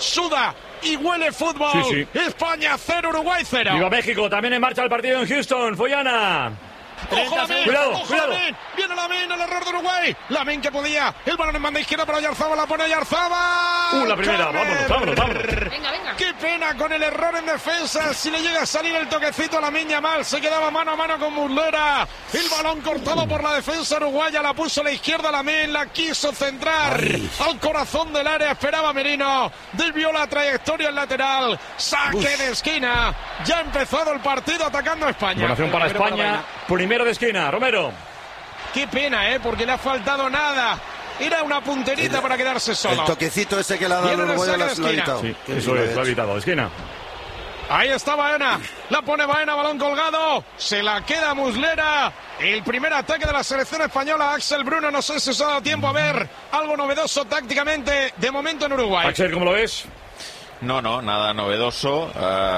suda y huele fútbol. Sí. España 0, Uruguay 0. ¡Viva México! También en marcha el partido en Houston. Foyana. Cuidado. Viene Lamine, el error de Uruguay. Lamine que podía. El balón en banda izquierda para Oyarzabal, la pone Oyarzabal. La primera, vámonos. Venga. Qué pena con el error en defensa. Si le llega a salir el toquecito a Lamine Yamal, se quedaba mano a mano con Muslera. El balón cortado por la defensa uruguaya, la puso a la izquierda Lamine, la quiso centrar al corazón del área. Esperaba Merino, desvió la trayectoria al lateral. Saque de esquina. Ya ha empezado el partido atacando a España. Donación para España. Primero de esquina, Romero. Qué pena, porque le ha faltado nada. Era una punterita para quedarse solo. El toquecito ese que le ha dado el Uruguay lo ha evitado. Sí, eso es, lo ha evitado. De esquina. Ahí está Baena. La pone Baena, balón colgado. Se la queda Muslera. El primer ataque de la selección española. Axel Bruno, no sé si os ha dado tiempo a ver algo novedoso tácticamente de momento en Uruguay. Axel, ¿cómo lo ves? No, nada novedoso.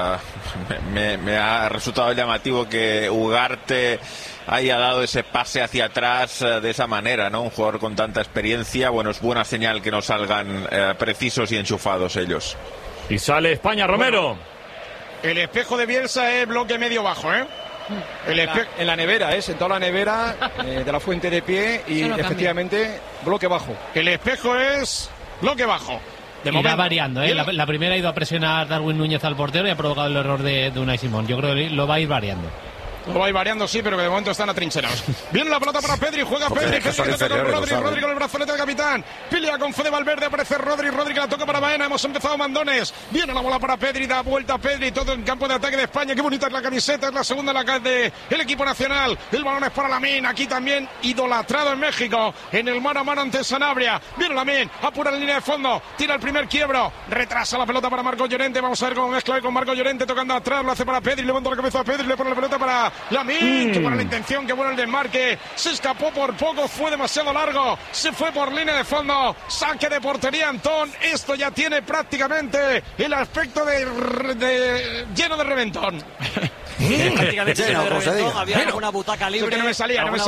Me ha resultado llamativo que Ugarte haya dado ese pase hacia atrás de esa manera, ¿no? Un jugador con tanta experiencia. Bueno, es buena señal que no salgan precisos y enchufados ellos. Y sale España, Romero. El espejo de Bielsa es bloque medio bajo, En la nevera, sentado en la nevera de la fuente de pie y efectivamente bloque bajo. El espejo es bloque bajo. Va variando, La primera ha ido a presionar Darwin Núñez al portero y ha provocado el error de Unai Simón. Yo creo que lo va a ir variando. Lo va a ir variando, sí, pero que de momento están atrincherados. Viene la pelota para Pedri, juega Pedri, que toca con Rodri con el brazalete de capitán. Pilia con Fede Valverde, aparece Rodri que la toca para Baena. Hemos empezado mandones. Viene la bola para Pedri, da vuelta a Pedri, todo en campo de ataque de España. Qué bonita es la camiseta, es la segunda del equipo nacional. El balón es para Lamine, aquí también idolatrado en México, en el mano a mano ante Sanabria. Viene Lamine, apura la línea de fondo, tira el primer quiebro, retrasa la pelota para Marco Llorente. Vamos a ver cómo mezcla con Marco Llorente tocando atrás, lo hace para Pedri, levanta la cabeza a Pedri, le pone la pelota para Lamine, qué buena la intención, qué bueno el desmarque, se escapó por poco, fue demasiado largo, se fue por línea de fondo, saque de portería Antón. Esto ya tiene prácticamente el aspecto de lleno de reventón. Prácticamente lleno de reventón, había alguna butaca libre. No me salía. Lo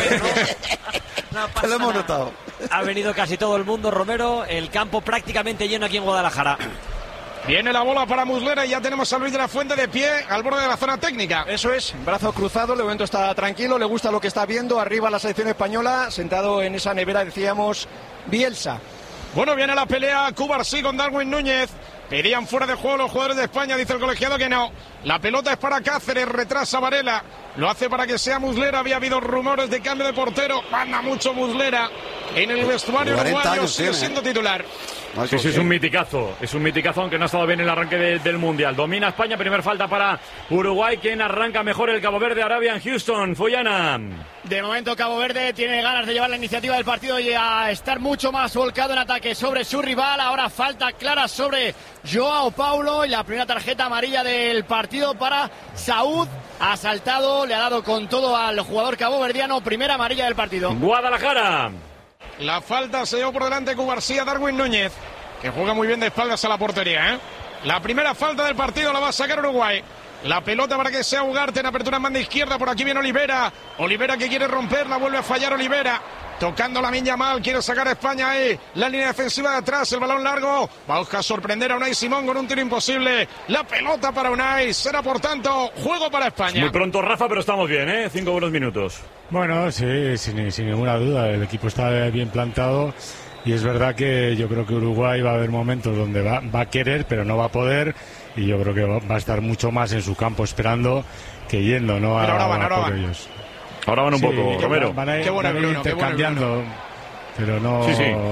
hemos notado. Ha venido casi todo el mundo, Romero, el campo prácticamente lleno aquí en Guadalajara. Viene la bola para Muslera y ya tenemos a Luis de la Fuente de pie al borde de la zona técnica. Eso es, brazo cruzado, de momento está tranquilo, le gusta lo que está viendo. Arriba la selección española, sentado en esa nevera, decíamos, Bielsa. Bueno, viene la pelea Cubarsí con Darwin Núñez. Pedían fuera de juego los jugadores de España, dice el colegiado que no. La pelota es para Cáceres, retrasa Varela. Lo hace para que sea Muslera. Había habido rumores de cambio de portero. Manda mucho Muslera en el vestuario uruguayo, sigue siendo titular. Sí, es un miticazo, aunque no ha estado bien el arranque del Mundial. Domina España, primer falta para Uruguay, quien arranca mejor el Cabo Verde, Arabia en Houston. Foyana. De momento Cabo Verde tiene ganas de llevar la iniciativa del partido y a estar mucho más volcado en ataque sobre su rival. Ahora falta clara sobre Joao Paulo y la primera tarjeta amarilla del partido para Saúd. Ha saltado, le ha dado con todo al jugador caboverdiano, primera amarilla del partido. Guadalajara. La falta se llevó por delante Cubarsí a Darwin Núñez, que juega muy bien de espaldas a la portería. La primera falta del partido la va a sacar Uruguay. La pelota para que sea Ugarte en apertura en banda izquierda. Por aquí viene Olivera. Olivera que quiere romperla, vuelve a fallar Olivera. Tocando Lamine Yamal, quiere sacar a España ahí. La línea defensiva de atrás, el balón largo. Va a buscar sorprender a Unai Simón con un tiro imposible. La pelota para Unai. Será por tanto juego para España. Muy pronto, Rafa, pero estamos bien, 5 buenos minutos. Bueno, sí, sin ninguna duda. El equipo está bien plantado. Y es verdad que yo creo que Uruguay va a haber momentos donde va a querer, pero no va a poder. Y yo creo que va a estar mucho más en su campo esperando que yendo, ¿no? Pero ahora van. Ellos. Ahora van un poco, Romero. Van a ir, qué bueno, Bruno, intercambiando, pero no...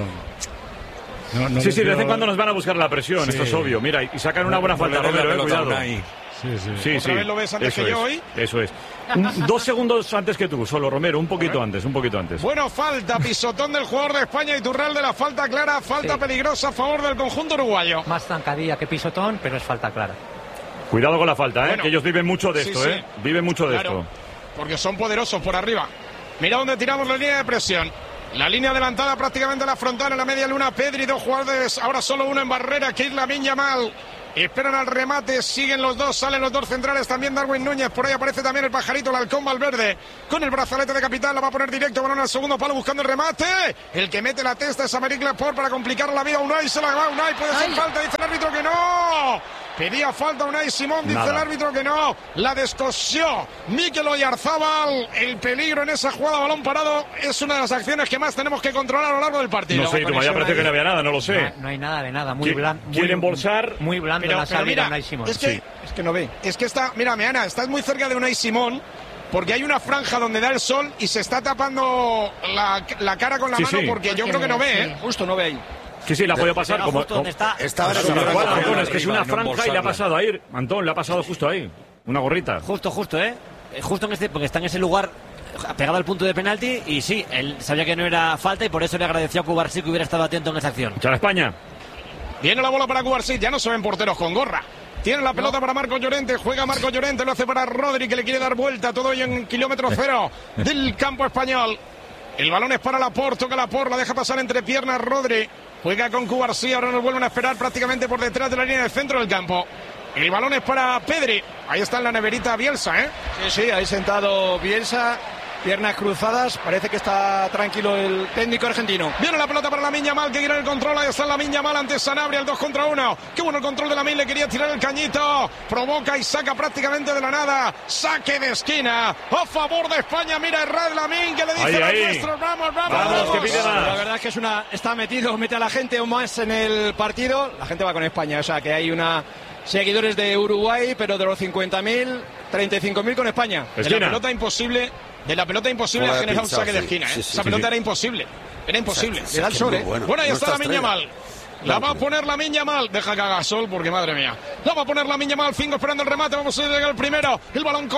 Sí. Sí, de vez en cuando nos van a buscar la presión, esto es obvio. Mira, y sacan una buena falta, Romero, cuidado. Sí. ¿Otra vez lo ves antes que yo hoy? Eso es. 2 segundos antes que tú, solo, Romero, un poquito antes. Bueno, falta, pisotón del jugador de España, Iturralde, la falta clara, falta peligrosa a favor del conjunto uruguayo. Más zancadilla que pisotón, pero es falta clara. Cuidado con la falta, bueno, que ellos viven mucho de esto, Viven mucho de esto. Porque son poderosos por arriba. Mira dónde tiramos la línea de presión. La línea adelantada prácticamente a la frontal, en la media luna. Pedri, 2 jugadores, ahora solo uno en barrera, que es Lamine Yamal. Esperan al remate, siguen los dos, salen los dos centrales, también Darwin Núñez, por ahí aparece también el pajarito, el halcón Valverde, con el brazalete de capitán, la va a poner directo, balón al segundo palo buscando el remate, el que mete la testa es Aymeric Laporte para complicar la vida a Unai, se la va Unai, puede ser falta, dice el árbitro, no. Pedía falta Unai Simón, dice el árbitro que no. La descosió Mikel Oyarzábal. El peligro en esa jugada, balón parado, es una de las acciones que más tenemos que controlar a lo largo del partido. No sé, tú me había parecido que no había nada, no lo sé. No hay nada de nada, muy blando. Quiere embolsar. Muy blando en la salida Unai Simón. Es que no ve. Es que está, mira, Meana, estás muy cerca de Unai Simón. Porque hay una franja donde da el sol y se está tapando la cara con la mano porque yo creo que no ve, Justo no ve ahí. Sí, la ha podido pasar. Como, donde está. Antón, es que es una franja y le ha pasado ahí. Antón, le ha pasado justo ahí. Una gorrita. Justo, Justo en este, porque está en ese lugar pegado al punto de penalti y sí, él sabía que no era falta y por eso le agradeció a Cubarsí que hubiera estado atento en esa acción. Echa la España. Viene la bola para Cubarsí, ya no se ven porteros con gorra. Tiene la pelota para Marcos Llorente, juega Marcos Llorente, lo hace para Rodri que le quiere dar vuelta, todo hoy en kilómetro cero del campo español. El balón es para Laporte, toca Laporte, la deja pasar entre piernas Rodri, juega con Cubarsí, ahora nos vuelven a esperar prácticamente por detrás de la línea del centro del campo. El balón es para Pedri, ahí está en la neverita Bielsa, Sí, ahí sentado Bielsa. Piernas cruzadas, parece que está tranquilo el técnico argentino. Viene la pelota para Lamine Yamal que quiere el control, ahí está Lamine Yamal ante Sanabria, el 2 contra 1. Qué bueno el control de Lamine, le quería tirar el cañito, provoca y saca prácticamente de la nada. Saque de esquina a favor de España, mira Errad Lamine que le dice a los nuestros, vamos. Que pide más. La verdad es que está metido, mete a la gente aún más en el partido. La gente va con España, o sea que hay seguidores de Uruguay, pero de los 50.000, 35.000 con España. De la pelota imposible ha generado un saque de esquina. Esa pelota era imposible. Era imposible. Le da el sol, Bueno, ahí está Lamine Yamal. La va a poner Lamine Yamal. Deja que haga sol porque madre mía. La va a poner Lamine Yamal. 5 esperando el remate. Vamos a llegar el primero. El balón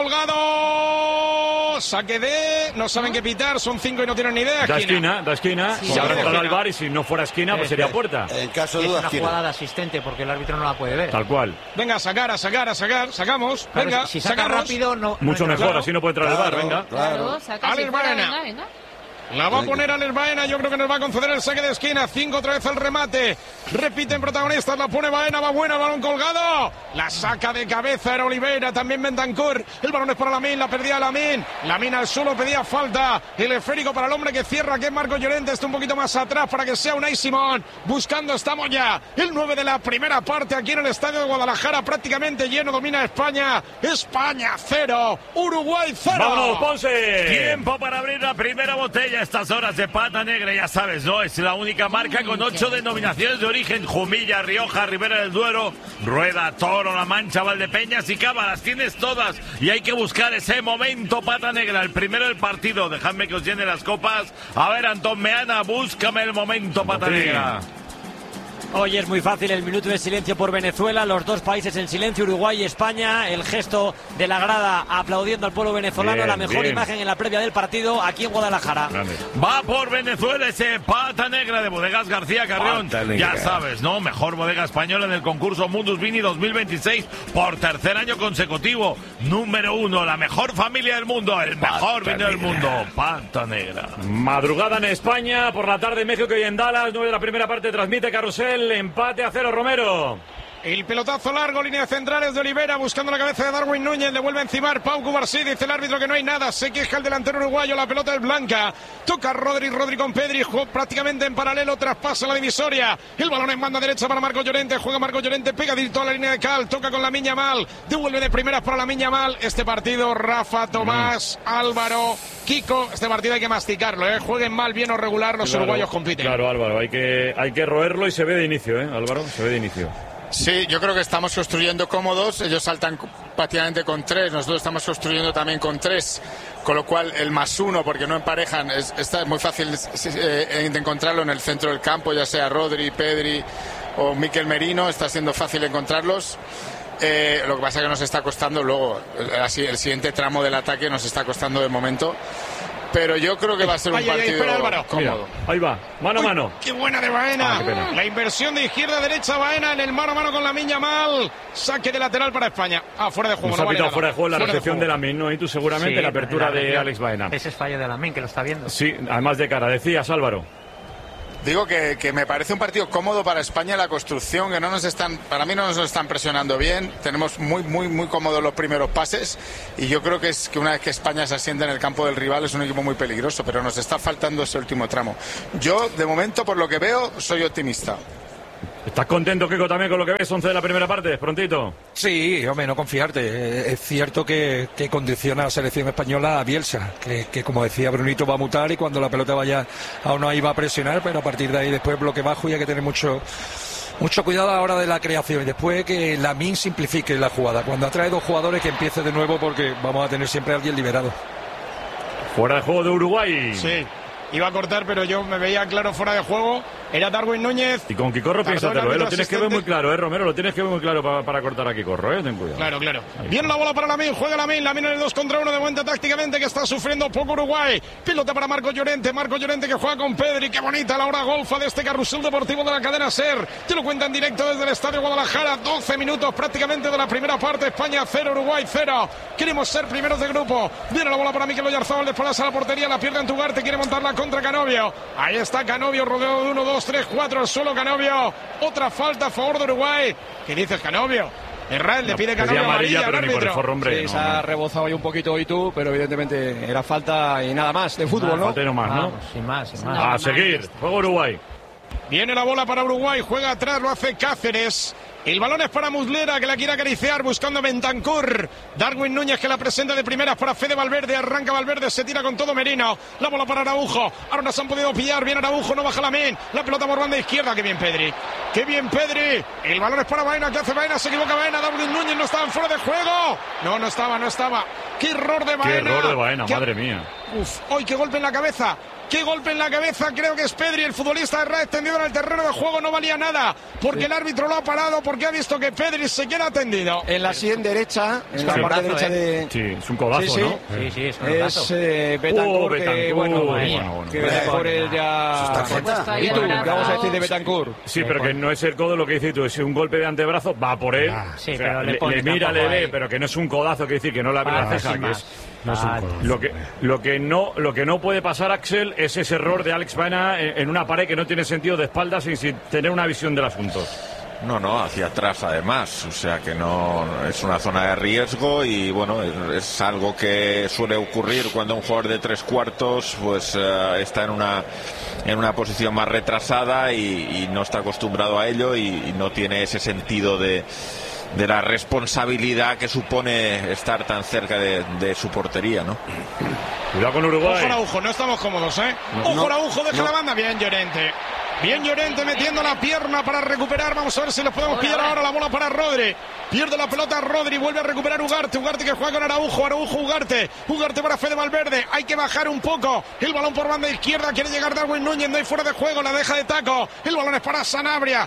colgado. Saque de. No saben qué pitar. Son 5 y no tienen ni idea. Da esquina. Sí, se ha recortado al bar y si no fuera esquina, pues sería puerta. En caso de es duda, una jugada de asistente porque el árbitro no la puede ver. Tal cual. Venga, a sacar. Sacamos. Claro, venga, si saca sacamos. rápido, no. Mucho mejor, claro. así no puede entrar al bar. Venga. Claro, saca Alex Baena. venga. La va a poner Alex Baena, yo creo que nos va a conceder el saque de esquina. 5 otra vez el remate. Repiten protagonistas, la pone Baena, va buena, balón colgado. La saca de cabeza era Oliveira, también Bentancur. El balón es para Lamine, la perdía Lamine. Lamine al suelo, pedía falta. El esférico para el hombre que cierra, que es Marcos Llorente. Está un poquito más atrás para que sea Unai Simón. Buscando, estamos ya. El 9 de la primera parte aquí en el estadio de Guadalajara, prácticamente lleno, domina España. España 0, Uruguay 0. ¡Vámonos, Ponce! Tiempo para abrir la primera botella. Estas horas de Pata Negra, ya sabes, ¿no? Es la única marca con 8 denominaciones de origen: Jumilla, Rioja, Ribera del Duero, Rueda, Toro, La Mancha, Valdepeñas y Cava. Las tienes todas y hay que buscar ese momento Pata Negra, el primero del partido. Dejadme que os llene las copas. A ver, Antón Meana, búscame el momento Pata Negra. Hoy es muy fácil el minuto de silencio por Venezuela, los dos países en silencio, Uruguay y España, el gesto de la grada aplaudiendo al pueblo venezolano, bien, la mejor imagen en la previa del partido aquí en Guadalajara. Grande. Va por Venezuela ese Pata Negra de Bodegas García Carrión. Ya sabes, ¿no? Mejor bodega española en el concurso Mundus Vini 2026 por tercer año consecutivo. Número 1, la mejor familia del mundo, el mejor vino del mundo. Pata Negra. Madrugada en España, por la tarde en México y en Dallas. 9 de la primera parte, transmite Carrusel. Empate a 0, Romero. El pelotazo largo, línea centrales de Olivera, buscando la cabeza de Darwin Núñez, le vuelve a encimar Pau Cubarsí, dice el árbitro que no hay nada, se queja el delantero uruguayo, la pelota es blanca, toca Rodri con Pedri, prácticamente en paralelo, traspasa la divisoria, el balón en banda derecha para Marcos Llorente, juega Marcos Llorente, pegadito a la línea de Cal, toca con Lamine Yamal, devuelve de primeras para Lamine Yamal, este partido, Rafa, Tomás, Álvaro, Kiko, este partido hay que masticarlo, jueguen mal, bien o regular, los uruguayos compiten. Claro, Álvaro, hay que roerlo y se ve de inicio, Álvaro, se ve de inicio. Sí, yo creo que estamos construyendo cómodos, ellos saltan prácticamente con 3, nosotros estamos construyendo también con 3, con lo cual el +1, porque no emparejan, es muy fácil de encontrarlo en el centro del campo, ya sea Rodri, Pedri o Mikel Merino, está siendo fácil encontrarlos. Lo que pasa es que nos está costando luego, el siguiente tramo del ataque nos está costando de momento. Pero yo creo que va a ser un partido cómodo. Mira, ahí va, mano a mano. ¡Qué buena de Baena! La inversión de izquierda a derecha, Baena en el mano a mano con Lamine Yamal. Saque de lateral para España. Fuera de juego. Nos ha pitado fuera de juego la recepción de Lamine, ¿no? Y tú seguramente sí, la apertura de Alex Baena. Ese es fallo de Lamine, que lo está viendo. Sí, además de cara. Decías, Álvaro. Digo que me parece un partido cómodo para España, la construcción, que para mí no nos están presionando bien, tenemos muy cómodos los primeros pases y yo creo que una vez que España se asienta en el campo del rival es un equipo muy peligroso, pero nos está faltando ese último tramo. Yo, de momento, por lo que veo, soy optimista. ¿Estás contento, Kiko, también con lo que ves? 11 de la primera parte, prontito. Sí, hombre, no confiarte. Es cierto que condiciona a la selección española a Bielsa, que como decía Brunito va a mutar y cuando la pelota vaya a uno ahí va a presionar, pero a partir de ahí después bloque bajo y hay que tener mucho cuidado a la hora de la creación y después que Lamine simplifique la jugada. Cuando atrae dos jugadores que empiece de nuevo porque vamos a tener siempre a alguien liberado. Fuera de juego de Uruguay. Sí. Iba a cortar, pero yo me veía claro fuera de juego. Era Darwin Núñez. Y con Quicorro piénsatelo, lo tienes que ver muy claro, Romero, lo tienes que ver muy claro para cortar a Quicorro, ten cuidado. Claro. Viene la bola para Lamine, juega Lamine en el 2 contra 1 de vuelta tácticamente que está sufriendo poco Uruguay. Pilota para Marco Llorente que juega con Pedri, qué bonita la hora golfa de este carrusel deportivo de la cadena SER. Te lo cuenta en directo desde el Estadio Guadalajara, 12 minutos prácticamente de la primera parte, España 0, Uruguay 0. Queremos ser primeros de grupo. Viene la bola para Mikel Oyarzabal, desplaza a la portería, la pierde en Ugarte, quiere montarla contra Canovio. Ahí está Canovio, rodeado de 1, 2, 3, 4 al suelo Canovio. Otra falta a favor de Uruguay. ¿Qué dices, Canovio? Israel le pide Canovio amarilla al árbitro. Sí, se ha rebozado ahí un poquito hoy tú, pero evidentemente era falta y nada más de fútbol, ¿no? Falta y no más, ¿no? Sin más. A seguir, juego Uruguay. Viene la bola para Uruguay, juega atrás, lo hace Cáceres. El balón es para Muslera, que la quiere acariciar buscando Bentancur. Darwin Núñez, que la presenta de primeras para Fede Valverde. Arranca Valverde, se tira con todo Merino. La bola para Araujo. Ahora no se han podido pillar. Viene Araujo, no baja Lamine. La pelota por banda izquierda. Qué bien Pedri. El balón es para Baena. ¿Qué hace Baena? Se equivoca Baena. Darwin Núñez no estaba fuera de juego. No estaba. Qué error de Baena. Madre mía. ¡Hoy qué golpe en la cabeza! ¡Qué golpe en la cabeza! Creo que es Pedri, el futbolista de Red, tendido en el terreno de juego, no valía nada, porque el árbitro lo ha parado, porque ha visto que Pedri se queda tendido. En la sien derecha, en la parte derecha de... Sí, es un codazo, ¿no? Sí, es un codazo. Es Bentancur, que bueno. Que Bentancur es ya... ¿Y tú? ¿Qué vamos a decir de Bentancur? Sí, pero que no es el codo lo que dices tú, es un golpe de antebrazo, va por él, sí, pero le mira, le ve, pero que no es un codazo, que decir que no le abre la ceja, que es... No es un codazo. Lo que no puede pasar, Axel, es ese error de Alex Baena en una pared que no tiene sentido de espaldas sin tener una visión del asunto. No, hacia atrás además, o sea que no es una zona de riesgo y bueno, es algo que suele ocurrir cuando un jugador de tres cuartos pues está en una posición más retrasada y no está acostumbrado a ello y no tiene ese sentido de la responsabilidad que supone estar tan cerca de su portería, ¿no? Cuidado con Uruguay. Ojo Araujo, no estamos cómodos, ¿eh? Ojo Araujo, deja la banda. Bien Llorente metiendo la pierna para recuperar. Vamos a ver si les podemos pillar ahora la bola para Rodri. Pierde la pelota Rodri, vuelve a recuperar Ugarte que juega con Araujo, Ugarte para Fede Valverde. Hay que bajar un poco. El balón por banda izquierda, quiere llegar Darwin Núñez, no hay fuera de juego, la deja de taco. El balón es para Sanabria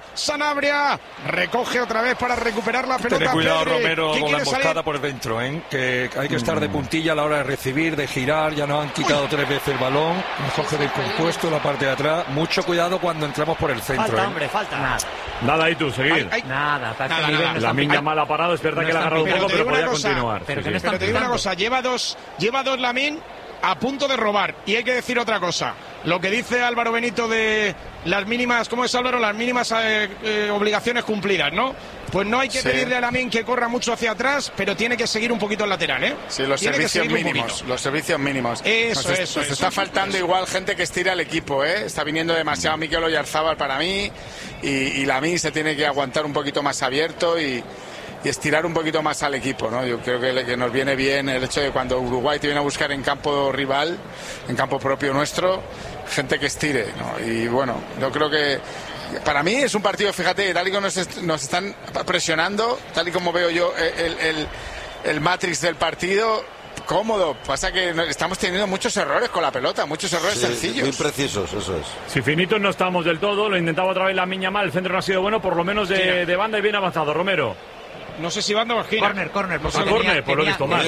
recoge otra vez para recuperar la pelota. Ten cuidado, Pedri, Romero, con la emboscada por dentro, que hay que estar de puntilla a la hora de recibir, de girar. Ya nos han quitado 3 veces el balón. Mejor que descompuesto la parte de atrás. Mucho cuidado cuando entramos por el centro. Falta. Nada, y tú, seguir. Nada. La Miña mal ha parado, es verdad que la ha agarrado un poco, pero podía continuar. Pero te digo una cosa, lleva dos Lamine a punto de robar. Y hay que decir otra cosa. Lo que dice Álvaro Benito de las mínimas, ¿cómo es, Álvaro? Las mínimas obligaciones cumplidas, ¿no? Pues no hay que pedirle a Lamine que corra mucho hacia atrás, pero tiene que seguir un poquito el lateral, ¿eh? Sí, los servicios mínimos. Eso. Está faltando igual gente que estire al equipo, ¿eh? Está viniendo demasiado Mikel Oyarzabal para mí y Lamine se tiene que aguantar un poquito más abierto y estirar un poquito más al equipo, ¿no? Yo creo que nos viene bien el hecho de cuando Uruguay te viene a buscar en campo rival, en campo propio nuestro, gente que estire, ¿no? Y bueno, yo creo que para mí es un partido, fíjate, tal y como nos están presionando, tal y como veo yo el matrix del partido, cómodo. Pasa que estamos teniendo muchos errores con la pelota, muchos errores sencillos. Muy precisos, eso es. Si finitos no estamos del todo, lo intentaba otra vez la Miña mal, el centro no ha sido bueno, por lo menos de banda y bien avanzado. Romero. No sé si banda o esquina. Corner. Pues lo he visto mal.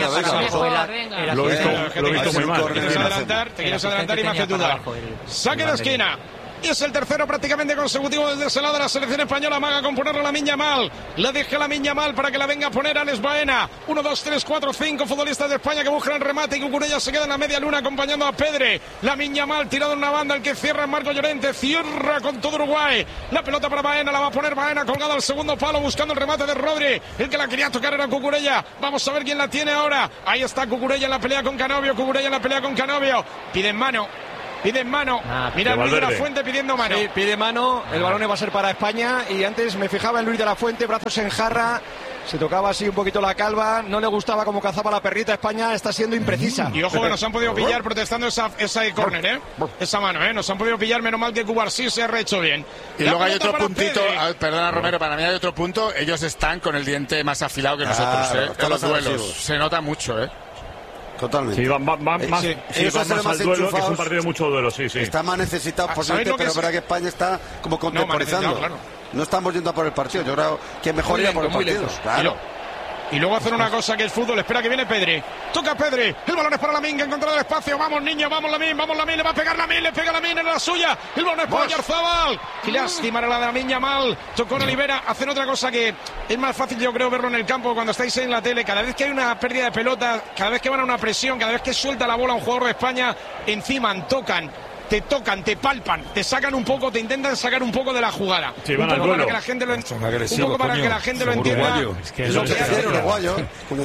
Lo he visto muy mal. Te quieres adelantar y me hace dudar. Saque de esquina. Y es el tercero prácticamente consecutivo desde ese lado de la selección española. Maga con ponerle a Lamine Yamal. Le deja la Lamine Yamal para que la venga a poner Alex Baena. 1, 2, 3, 4, 5 futbolistas de España que buscan el remate y Cucurella se queda en la media luna acompañando a Pedri. Lamine Yamal tirado en una banda, el que cierra es Marco Llorente. Cierra con todo Uruguay. La pelota para Baena, la va a poner Baena colgada al segundo palo buscando el remate de Rodri. El que la quería tocar era Cucurella. Vamos a ver quién la tiene ahora. Ahí está Cucurella en la pelea con Canovio. Piden mano. Piden mano. Mira Luis de la Fuente pidiendo mano. Sí, pide mano. El balón va a ser para España. Y antes me fijaba en Luis de la Fuente, brazos en jarra. Se tocaba así un poquito la calva. No le gustaba cómo cazaba la perrita. España está siendo imprecisa. Y ojo que nos han podido pillar protestando esa córner, esa mano, Nos han podido pillar. Menos mal que Cubarsí se ha rehecho bien. Y luego hay otro puntito. Perdona, Romero, para mí hay otro punto. Ellos están con el diente más afilado que nosotros, en los duelos. Se nota mucho, Totalmente. Sí, van más al duelo, que es un partido de mucho duelo, sí. Está más necesitado posiblemente, pero es verdad que España está como contemporizando. No estamos yendo a por el partido, yo creo que es mejor ir a por el partido. Claro. Y luego hacer una cosa que es fútbol. Espera que viene Pedri. Toca Pedri. El balón es para Lamine, que ha encontrado el espacio. Vamos, niño, vamos Lamine. Le va a pegar Lamine, le pega Lamine en la suya. El balón es para Oyarzabal. Qué lástima era la de Lamine Yamal. Tocó en Olivera. Hacen otra cosa que es más fácil, yo creo, verlo en el campo cuando estáis en la tele. Cada vez que hay una pérdida de pelota, cada vez que van a una presión, cada vez que suelta la bola un jugador de España, encima tocan, te palpan, te sacan un poco, te intentan sacar un poco de la jugada. Sí, van al duelo. Para que la gente lo entienda. Es que lo que hace el uruguayo.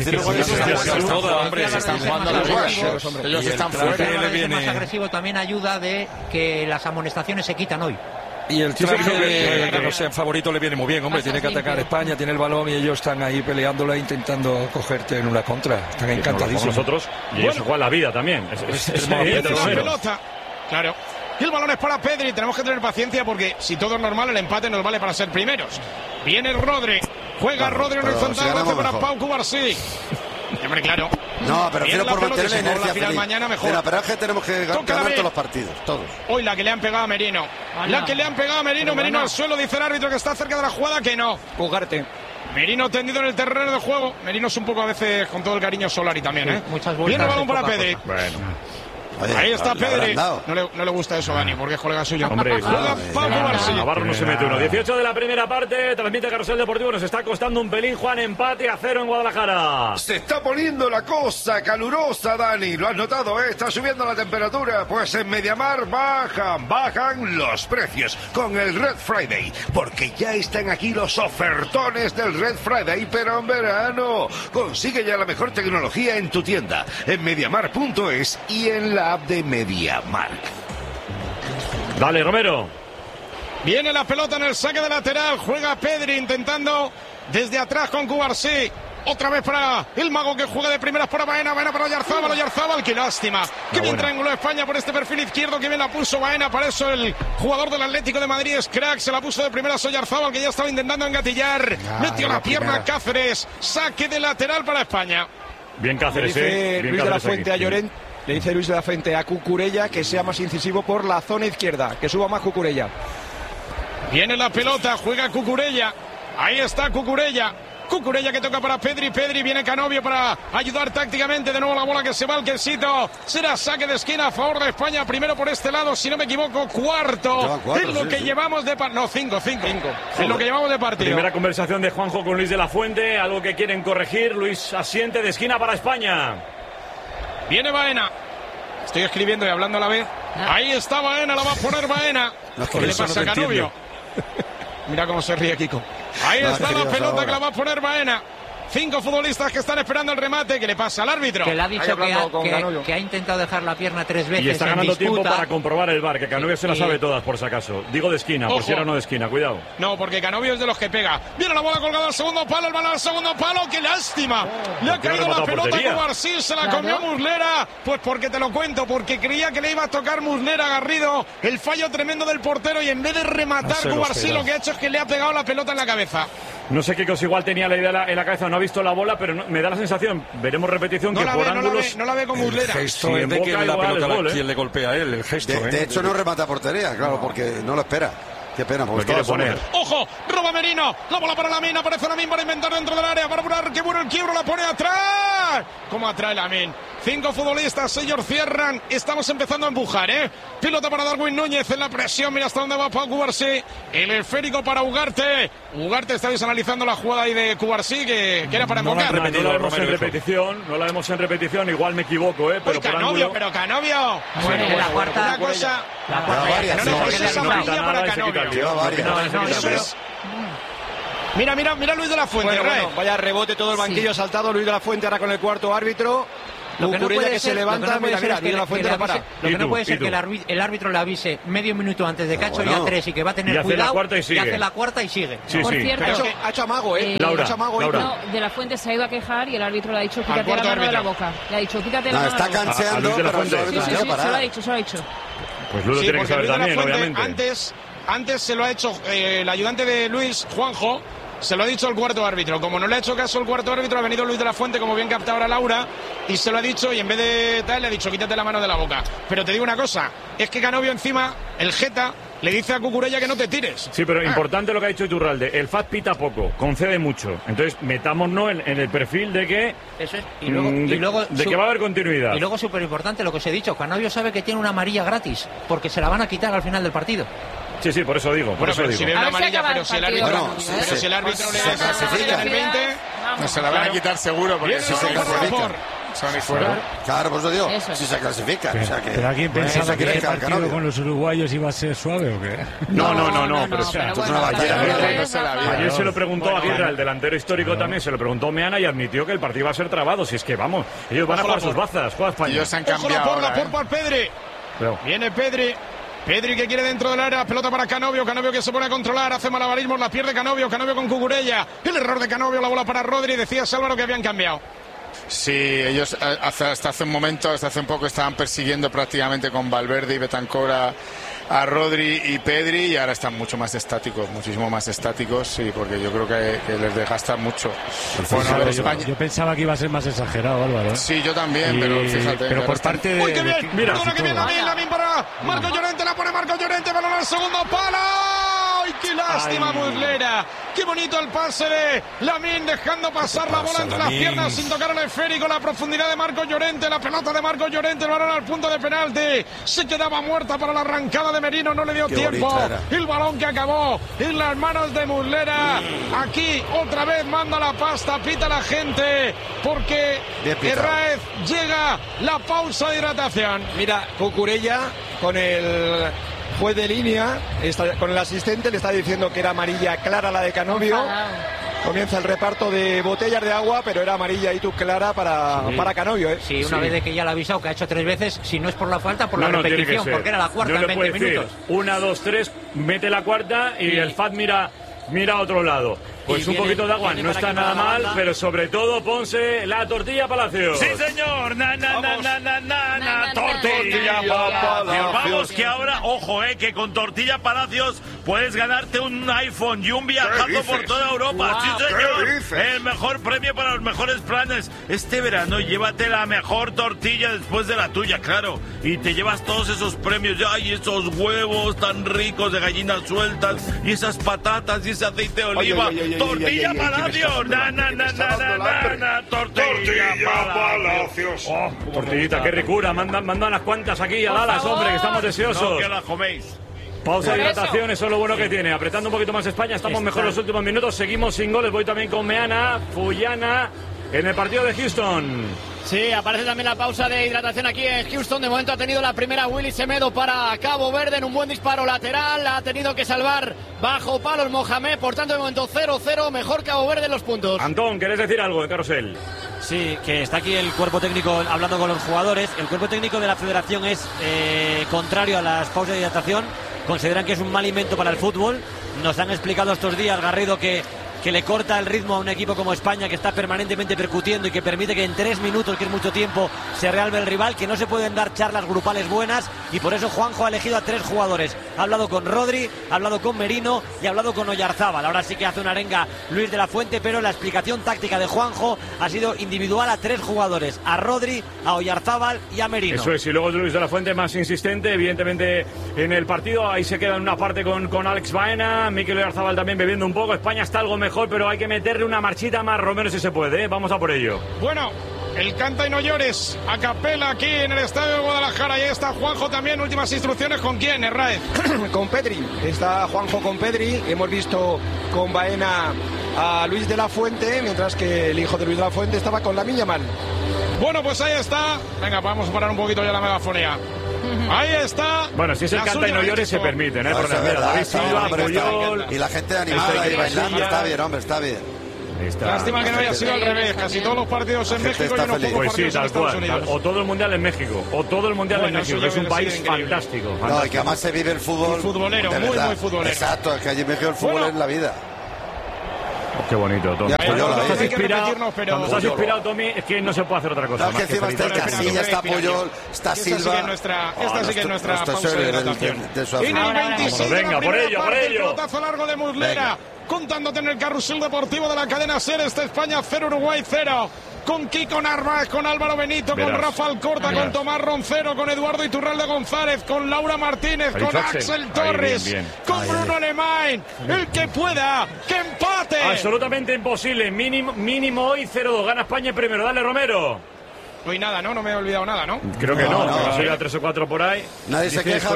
Se están jugando las guayas. Ellos están fuera. El más agresivo también ayuda de que las amonestaciones se quitan hoy. Y el traje de que no sea favorito le viene muy bien, hombre. Tiene que atacar a España, tiene el balón y ellos están ahí peleándola, intentando cogerte en una contra. Están encantadísimos. Nosotros, y ellos juegan la vida también. Es la pelota. Claro. Y el balón es para Pedri. Tenemos que tener paciencia porque si todo es normal, el empate nos vale para ser primeros. Viene Rodri. Juega Rodri en horizontal. Hace para Pau Cubarsí. Hombre, claro. No, pero quiero por mantener la inercia final mañana mejor. Pero es que tenemos que ganar todos los partidos, todos. Hoy la que le han pegado a Merino. La que le han pegado a Merino. Merino al suelo, dice el árbitro que está cerca de la jugada, que no. Ugarte. Merino tendido en el terreno de juego. Merino es un poco a veces, con todo el cariño, Solari también, Muchas vueltas. Viene el balón para Pedri. Bueno. Oye, ahí está Pedri. No le gusta eso, Dani, porque es colega suyo. Hombre, Navarro no se mete uno. 18 de la primera parte. Transmite Carrusel Deportivo. Nos está costando un pelín, Juan. Empate a 0 en Guadalajara. Se está poniendo la cosa calurosa, Dani. Lo has notado, Está subiendo la temperatura. Pues en Mediamar bajan los precios con el Red Friday. Porque ya están aquí los ofertones del Red Friday, pero en verano. Consigue ya la mejor tecnología en tu tienda, en mediamar.es y en la app de MediaMarkt. Dale, Romero. Viene la pelota en el saque de lateral. Juega Pedri intentando desde atrás con Cubarsí. Otra vez para el mago que juega de primeras para Baena. Baena para Oyarzabal. Qué lástima. Qué bien trianguló España por este perfil izquierdo. Que bien la puso Baena. Para eso el jugador del Atlético de Madrid es crack. Se la puso de primeras Oyarzabal, que ya estaba intentando engatillar. Metió la pierna a Cáceres. Saque de lateral para España. Bien Cáceres, Dice Bien Luis de la Cáceres Fuente aquí. a Llorente. Le dice Luis de la Fuente a Cucurella que sea más incisivo por la zona izquierda, que suba más Cucurella. Viene la pelota, juega Cucurella. Ahí está Cucurella. Cucurella que toca para Pedri. Pedri, viene Canovio para ayudar tácticamente. De nuevo la bola que se va al quesito. Será saque de esquina a favor de España. Primero por este lado, si no me equivoco, cuarto. Es lo que llevamos de partido. No, cinco. Es lo que llevamos de partido. Primera conversación de Juanjo con Luis de la Fuente. Algo que quieren corregir. Luis asiente de esquina para España. Viene Baena. Estoy escribiendo y hablando a la vez. Ahí está Baena, la va a poner Baena. ¿Qué le pasa a Canovio? Mira cómo se ríe Kiko. Ahí está la pelota que la va a poner Baena. 5 futbolistas que están esperando el remate. ¿Qué le pasa al árbitro? Que le ha dicho que ha intentado dejar la pierna 3 veces. Y está ganando en tiempo para comprobar el VAR, que Canovio se la sabe todas, por si acaso. Digo de esquina, por si era no de esquina, cuidado. No, porque Canovio es de los que pega. Viene la bola colgada al segundo palo, el balón al segundo palo. ¡Qué lástima! Le ha caído la pelota a Cubarsí, se la comió Muslera. Pues porque te lo cuento, porque creía que le iba a tocar Muslera a Garrido. El fallo tremendo del portero y en vez de rematar Cubarsí, lo que ha hecho es que le ha pegado la pelota en la cabeza. No sé qué cosa, igual tenía la idea en la cabeza, no ha visto la bola, pero me da la sensación, veremos repetición, que por ángulos... No la ve con Muslera. El gesto es de que la pelota quien le golpea a él, el gesto. De hecho no remata portería, claro, porque no lo espera. Qué pena, porque quiere poner. ¡Ojo! Roba Merino. La bola para Lamine. Aparece Lamine para inventar dentro del área. Para apurar. ¡Qué bueno el quiebro! La pone atrás. ¿Cómo atrae Lamine? 5 futbolistas. Ellos cierran. Estamos empezando a empujar, Pilota para Darwin Núñez en la presión. Mira hasta dónde va Pau Cubarsí. El esférico para Ugarte. Ugarte, estáis analizando la jugada ahí de Cubarsí que era para embocar. No la vemos en repetición. Igual me equivoco, pero por ángulo. Pero Canovio. Bueno, la cuarta. Una cosa. No, esa amarilla para Canovio. Mira Luis de la Fuente. Bueno, vaya rebote, todo el banquillo saltado. Luis de la Fuente ahora con el cuarto árbitro. Cucurella que se levanta, mira, la fuente la para. Lo que no puede ser que el árbitro le avise medio minuto antes de que ha hecho ya 3 y que va a tener cuidado, y hace la cuarta y sigue. Por cierto, ha hecho amago, Laura. No, De La Fuente se ha ido a quejar y el árbitro le ha dicho quítate la mano de la boca. Le ha dicho quítate la mano de la boca. Está canseando, pero se lo ha dicho. Pues Luis lo tiene que saber también, obviamente. Antes se lo ha hecho el ayudante de Luis, Juanjo, se lo ha dicho el cuarto árbitro. Como no le ha hecho caso el cuarto árbitro, ha venido Luis de la Fuente, como bien capta ahora Laura, y se lo ha dicho, y en vez de tal, le ha dicho quítate la mano de la boca. Pero te digo una cosa, es que Canovio encima, el Geta, le dice a Cucurella que no te tires. Sí, pero importante lo que ha dicho Iturralde. El FAD pita poco, concede mucho. Entonces, metámonos en el perfil de que... Eso es. Y luego que va a haber continuidad. Y luego, súper importante, lo que os he dicho, Canovio sabe que tiene una amarilla gratis, porque se la van a quitar al final del partido. Sí, por eso digo. Si ve una amarilla, pero si el árbitro le clasifica en el 20, no se la van a quitar seguro, porque si se clasifica. Claro, pues lo digo, si se clasifica. ¿Pero alguien pensaba que el partido con los uruguayos iba a ser suave o qué? No, ayer se lo preguntó a Aguirre, el delantero histórico también, se lo preguntó Meana y admitió que el partido iba a ser trabado. Si es que vamos, ellos van a jugar sus bazas, juega España. Ellos se han cambiado. La por Pedri. Viene Pedri que quiere dentro del área, pelota para Canovio que se pone a controlar, hace malabarismos, la pierde Canovio con Cucurella, el error de Canovio, la bola para Rodri, decía Álvaro que habían cambiado. Sí, ellos hasta hace un poco estaban persiguiendo prácticamente con Valverde y Betancur a Rodri y Pedri, y ahora están mucho más estáticos, muchísimo más estáticos, sí, porque yo creo que les desgasta mucho. Yo pensaba que iba a ser más exagerado, Álvaro. Sí, yo también, pero fíjate. Pero por parte de... ¡Uy, qué bien! Mira, que viene Lamin para Marco Llorente, la pone Marco Llorente, balón al segundo palo. ¡Ay, qué lástima, Muslera! ¡Qué bonito el pase de Lamin, dejando pasar la bola entre las piernas sin tocar el esférico! La profundidad de Marco Llorente, la pelota de Marco Llorente, el balón al punto de penalti. Se quedaba muerta para la arrancada de Merino, no le dio tiempo. El balón que acabó en las manos de Muslera. Aquí otra vez manda la pasta, pita la gente, porque Herráez llega la pausa de hidratación. Mira, Cucurella con el juez de línea, con el asistente, le está diciendo que era amarilla clara la de Canovio. Comienza el reparto de botellas de agua, pero era amarilla y tú clara para Canovio. Sí, una vez de que ya lo ha avisado, que ha hecho 3 veces, si no es por la falta, por la repetición, porque era la cuarta en 20 minutos. 1, 2, 3, mete la cuarta y el FAD mira a otro lado. Pues un poquito de agua no está nada mal, pero sobre todo Ponce, la tortilla Palacios. Sí, señor. Tortilla Palacios. Vamos, que ahora, ojo, que con Tortilla Palacios puedes ganarte un iPhone y un viajazo por toda Europa. Sí, señor. El mejor premio para los mejores planes. Este verano llévate la mejor tortilla después de la tuya, claro. Y te llevas todos esos premios. Ay, esos huevos tan ricos de gallinas sueltas y esas patatas y ese aceite de oliva. Tortilla Palacios. Tortilla Palacios. Tortillita, qué ricura. Manda unas cuantas aquí a Dallas, hombre, que estamos deseosos. No, que la coméis. Pausa de hidratación, eso es lo bueno que tiene. Apretando un poquito más España, estamos mejor en los últimos minutos. Seguimos sin goles. Voy también con Meana, Fuyana en el partido de Houston. Sí, aparece también la pausa de hidratación aquí en Houston. De momento ha tenido la primera Willy Semedo para Cabo Verde en un buen disparo lateral. Ha tenido que salvar bajo palos Mohamed. Por tanto, de momento 0-0. Mejor Cabo Verde en los puntos. Antón, ¿querés decir algo de Carrusel? Sí, que está aquí el cuerpo técnico hablando con los jugadores. El cuerpo técnico de la federación es contrario a las pausas de hidratación. Consideran que es un mal invento para el fútbol. Nos han explicado estos días, Garrido, que le corta el ritmo a un equipo como España, que está permanentemente percutiendo y que permite que en 3 minutos, que es mucho tiempo, se realbe el rival, que no se pueden dar charlas grupales buenas, y por eso Juanjo ha elegido a 3 jugadores. Ha hablado con Rodri, ha hablado con Merino y ha hablado con Oyarzábal. Ahora sí que hace una arenga Luis de la Fuente, pero la explicación táctica de Juanjo ha sido individual a 3 jugadores, a Rodri, a Oyarzábal y a Merino. Eso es, y luego Luis de la Fuente más insistente, evidentemente, en el partido. Ahí se queda en una parte con Alex Baena, Mikel Oyarzábal también bebiendo un poco. España está algo mejor, pero hay que meterle una marchita más, Romero, si se puede, ¿eh? Vamos a por ello. Bueno, el canta y no llores a capela aquí en el estadio de Guadalajara. Y ahí está Juanjo también. Últimas instrucciones, ¿con quién, Herráez? Con Pedri. Está Juanjo con Pedri. Hemos visto con Baena a Luis de la Fuente, mientras que el hijo de Luis de la Fuente estaba con Lamine Yamal. Bueno, pues ahí está. Venga, vamos a parar un poquito ya la megafonía. Ahí está. Bueno, si es el canta y no llores, se permiten, ¿eh? Porque David Silva, Puyol. Y la gente animada y bailando, está bien, hombre, está bien. Lástima que no haya sido al revés. Casi todos los partidos en México y unos pocos partidos en Estados Unidos. O todo el mundial en México. O todo el mundial en México, que es un país fantástico. No, y que además se vive el fútbol. Futbolero, muy futbolero. Exacto, es que allí en México el fútbol es la vida. Qué bonito, Tommy. Cuando estás inspirado, Tommy, es que no se puede hacer otra cosa. No, es que encima está el Casillas, está Puyol, está Silva. Esta sí que es nuestra pausa de hidratación. En el 26 de la primera parte, el pelotazo largo de Muslera. Contándote en el carrusel deportivo de la cadena SER, España 0, Uruguay 0. Con Kiko Narváez, con Álvaro Benito, con Rafa Alcorta, con Tomás Roncero, con Eduardo Iturralde González, con Laura Martínez, con Axel Torres, con Bruno Alemán. El que pueda, que empate. Absolutamente imposible. Mínimo hoy 0-2. Gana España primero. Dale, Romero. Hoy nada, ¿no? No me he olvidado nada, ¿no? Creo que no. Soy a 3 o 4 por ahí. Nadie se queja.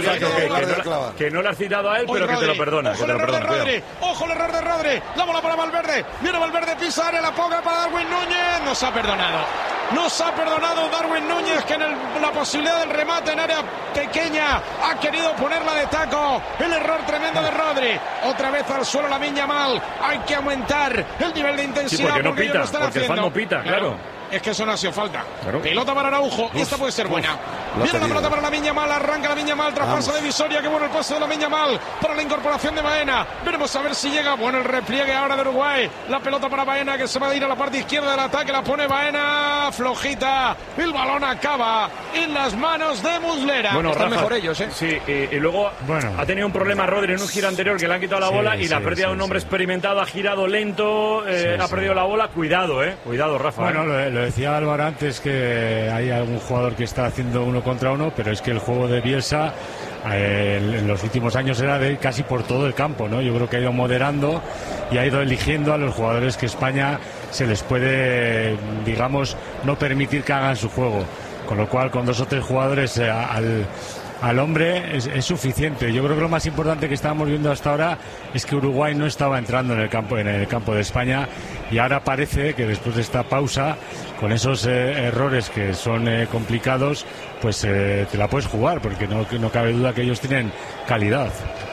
Que no le has citado a él, pero que te lo perdona. Ojo el error de Rodri. Ojo el error de Rodri. La bola para Valverde. Viene Valverde, pisa área, la ponga para Darwin Núñez. Nos ha perdonado. Nos ha perdonado Darwin Núñez, que en la posibilidad del remate en área pequeña ha querido ponerla de taco. El error tremendo de Rodri. Otra vez al suelo Lamine Yamal. Hay que aumentar el nivel de intensidad. Sí, porque no pita, porque el fan no pita, claro. Es que eso no ha sido falta. Claro. Pelota para Araujo. Esta puede ser buena. Viene la pelota para Lamine Yamal. Arranca Lamine Yamal. Traspaso de Visoria. Qué bueno el pase de Lamine Yamal para la incorporación de Baena. Veremos a ver si llega. Bueno, el repliegue ahora de Uruguay. La pelota para Baena, que se va a ir a la parte izquierda del ataque. La pone Baena. Flojita. El balón acaba en las manos de Muslera. Bueno, están Rafa, mejor ellos, ¿eh? Sí, y luego ha tenido un problema Rodri en un giro anterior, que le han quitado la bola y la pérdida de un hombre experimentado. Ha girado lento. Ha perdido la bola. Cuidado, Cuidado, Rafa. Bueno, lo decía Álvaro antes, que hay algún jugador que está haciendo 1 contra 1, pero es que el juego de Bielsa en los últimos años era de casi por todo el campo, ¿no? Yo creo que ha ido moderando y ha ido eligiendo a los jugadores que España se les puede, digamos, no permitir que hagan su juego, con lo cual con 2 o 3 jugadores al hombre es suficiente. Yo creo que lo más importante que estábamos viendo hasta ahora es que Uruguay no estaba entrando en el campo de España, y ahora parece que después de esta pausa, con esos errores que son complicados, pues te la puedes jugar, porque no cabe duda que ellos tienen calidad.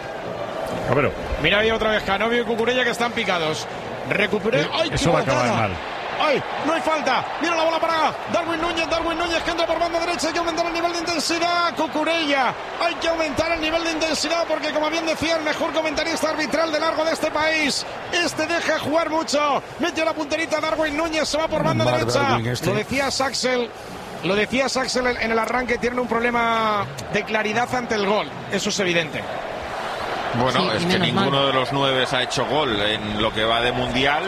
Mira ahí otra vez Canovio y Cucurella, que están picados. Recuperé. ¡Ay, eso va a acabar mal! ¡Ay! No hay falta. Viene la bola para Darwin Núñez que entra por banda derecha. Hay que aumentar el nivel de intensidad. Cucurella. Hay que aumentar el nivel de intensidad, porque, como bien decía el mejor comentarista arbitral de largo de este país, deja jugar mucho. Mete la punterita Darwin Núñez. Se va por banda derecha. Lo decía Saxel. En el arranque. Tienen un problema de claridad ante el gol. Eso es evidente. Bueno, es que ninguno de los 9 ha hecho gol en lo que va de mundial.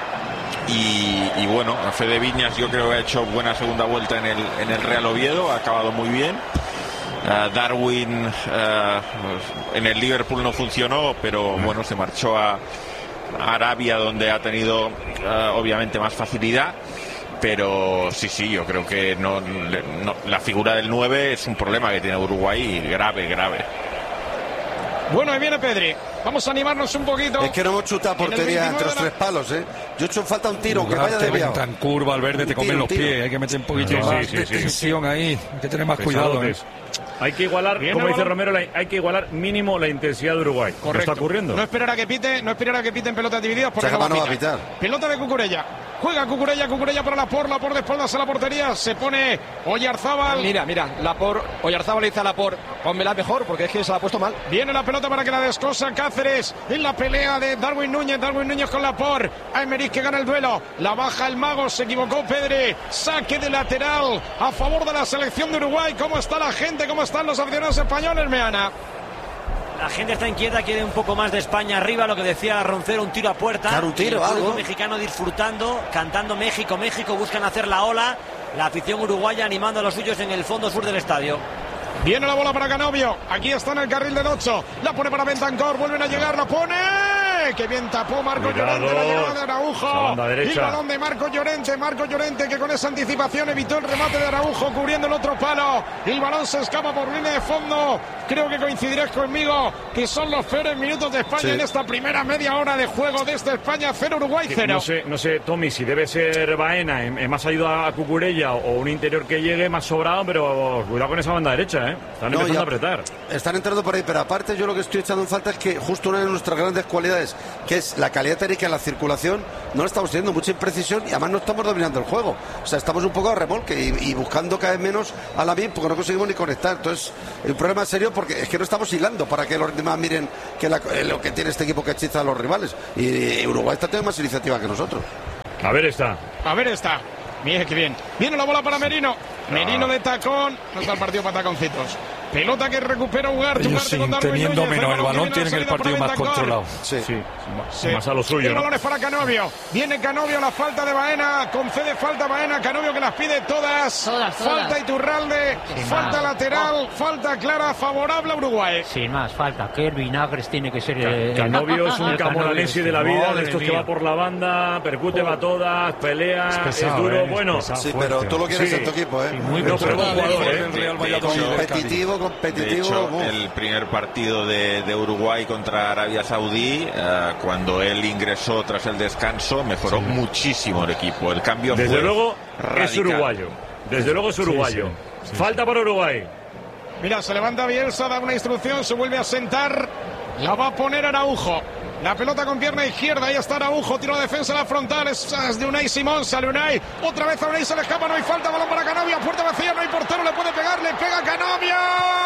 Y bueno, Fede Viñas yo creo que ha hecho buena segunda vuelta en el Real Oviedo, ha acabado muy bien. Darwin en el Liverpool no funcionó, pero bueno, se marchó a Arabia, donde ha tenido obviamente más facilidad. Pero sí, yo creo que no, la figura del 9 es un problema que tiene Uruguay, grave. Bueno, ahí viene Pedri. Vamos a animarnos un poquito. Es que no hemos chutado portería entre los 3 palos, Yo he hecho falta un tiro, que vaya desviado. Tan curva, Valverde, te comen los pies. Hay que meter un poquito más de tensión ahí. Hay que tener más cuidado, Hay que igualar, como dice Romero, hay que igualar mínimo la intensidad de Uruguay. Correcto. ¿Qué está ocurriendo? No esperar a que piten pelotas divididas, porque no va a pitar. Pelota de Cucurella. Juega Cucurella para Laporte de espaldas a la portería. Se pone Oyarzábal. Mira, Oyarzábal le dice a Laporte: pónmela mejor, porque es que se la ha puesto mal. Viene la pelota para que la descosa Cáceres en la pelea de Darwin Núñez con Laporte. Aymeric, que gana el duelo. La baja el mago, se equivocó Pedri. Saque de lateral a favor de la selección de Uruguay. ¿Cómo está la gente? ¿Cómo están los aficionados españoles, Meana? La gente está inquieta, quiere un poco más de España arriba, lo que decía Roncero, un tiro a puerta. Claro, un tiro, el público mexicano disfrutando, cantando México, buscan hacer la ola. La afición uruguaya animando a los suyos en el fondo sur del estadio. Viene la bola para Canovio. Aquí está en el carril del 8. La pone para Bentancor. Vuelven a llegar. La pone. Que bien tapó Marco Llorente. La llegada de Araujo. El balón de Marco Llorente, que con esa anticipación evitó el remate de Araujo, cubriendo el otro palo. El balón se escapa por línea de fondo. Creo que coincidiréis conmigo que son los peores minutos de España en esta primera media hora de juego de España 0, Uruguay 0. No sé, Tommy, si debe ser Baena más ayuda a Cucurella o un interior que llegue más sobrado, pero cuidado con esa banda derecha, Están empezando a apretar. Están entrando por ahí, pero aparte yo lo que estoy echando en falta es que justo una de nuestras grandes cualidades veces que es la calidad técnica en la circulación, no estamos teniendo mucha imprecisión y además no estamos dominando el juego. O sea, estamos un poco a remolque y buscando cada vez menos a Lamine porque no conseguimos ni conectar. Entonces, el problema es serio porque es que no estamos hilando para que los demás miren que lo que tiene este equipo que hechiza a los rivales. Y Uruguay está teniendo más iniciativa que nosotros. A ver esta. Mira qué bien. Viene la bola para Merino. Merino de tacón. No está el partido para taconcitos. Pelota que recupera Ugarte. Ellos teniendo menos el balón tienen el partido más controlado. Sí. Más a lo suyo. El balón es para Canovio. Viene Canovio, la falta de Baena. Concede falta Baena. Canovio que las pide todas. Falta Iturralde. Falta lateral. Falta clara favorable a Uruguay. Sin más, falta. Que el Vinagres tiene que ser... Canovio es un camoranesi de la vida. De estos que va por la banda. Percute, va todas. Pelea. Es duro. Bueno. Sí, pero tú lo quieres en tu equipo, ¿eh? Muy competitivo. De hecho, el primer partido de Uruguay contra Arabia Saudí, cuando él ingresó tras el descanso, mejoró muchísimo el equipo. El cambio desde fue luego radical. Es uruguayo. Desde luego es uruguayo. Falta para Uruguay. Mira, se levanta Bielsa, da una instrucción, se vuelve a sentar. La va a poner Araujo. La pelota con pierna izquierda, ahí está Araujo, tiro de defensa a la frontal, es de Unai Simón, sale Unai, otra vez a Unai se le escapa, no hay falta, balón para Canovio, puerta vacía, no hay portero, le puede pegar, le pega Canovio,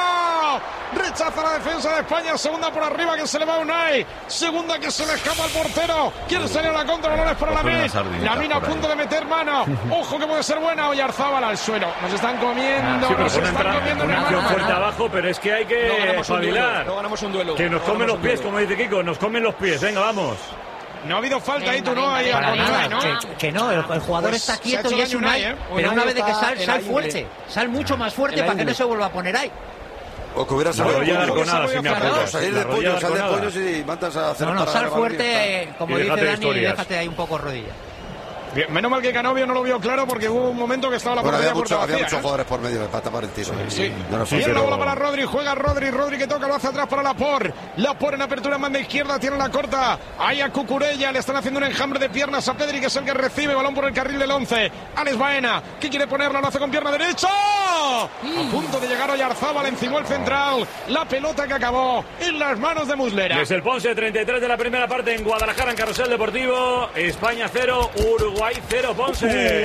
rechaza la defensa de España, segunda por arriba que se le va a Unai, segunda que se le escapa al portero, quiere salir a la contra, balones para Lamine a punto de meter mano, ojo que puede ser buena, Oyarzábal al suelo, nos están comiendo, nos están comiendo en el mano. Fuerte abajo, pero es que hay que espabilar, no ganamos un duelo, que nos comen los pies, como dice Kiko, nos comen los pies. Venga, vamos. No ha habido falta ahí, tú no. Para nada, ¿no? Que no, el jugador está quieto y es Unai, pero una vez de que sal fuerte, sal mucho más fuerte para que no se vuelva a poner ahí. O que hubiera salido salir de puños y mandas a hacer. No, sal fuerte, como dice Dani, y déjate ahí un poco rodilla. Bien, menos mal que Canovio no lo vio claro porque hubo un momento que estaba la portería vacía. Había muchos jugadores por medio para tapar el tiro. Sí. Bien la bola para Rodri, juega Rodri que toca, lo hace atrás para Laporte en apertura en banda izquierda, tiene la corta, ahí a Cucurella, le están haciendo un enjambre de piernas a Pedri, que es el que recibe, balón por el carril del 11, Alex Baena, que quiere ponerla, lo hace con pierna derecha, a punto de llegar Oyarzábal, encima el central, la pelota que acabó en las manos de Muslera. Es el Ponce, 33 de la primera parte en Guadalajara, en Carrusel Deportivo, España 0, Uruguay 0, Ponce.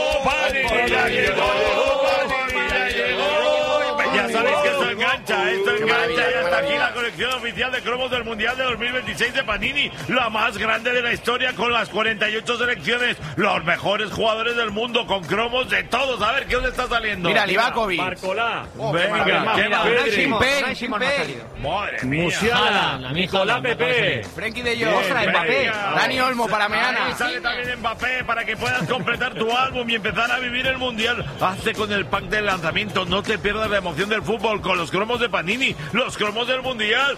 Ya sabéis que esto engancha, ya está aquí la colección oficial de cromos del Mundial de 2026 de Panini, la más grande de la historia, con las 48 selecciones, los mejores jugadores del mundo, con cromos de todos. A ver, ¿qué os está saliendo? Mira, Livakovic, Marcolá, venga, ¿qué más? Madre mía, Musiala, Nicolás Pepe, Frenkie de Jong, Mbappé, Dani Olmo para Meana. Sale también Mbappé para que puedas completar tu álbum y empezar a vivir el Mundial. Hazte con el pack de lanzamiento, no te pierdas la emoción del fútbol con los cromos de Panini, los cromos del Mundial.